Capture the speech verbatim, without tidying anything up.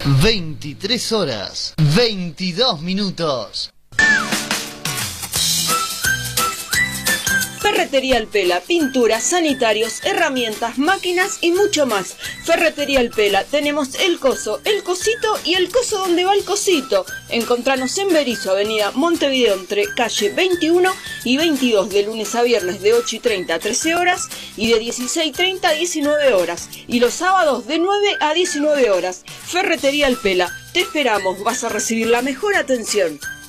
veintitrés horas, veintidós minutos. Ferretería El Pela, pinturas, sanitarios, herramientas, máquinas y mucho más. Ferretería El Pela, tenemos el coso, el cosito y el coso donde va el cosito. Encontranos en Berisso, avenida Montevideo, entre calle veintiuno y veintidós, de lunes a viernes de ocho y treinta a trece horas y de dieciséis y treinta a diecinueve horas. Y los sábados de nueve a diecinueve horas. Ferretería El Pela, te esperamos, vas a recibir la mejor atención.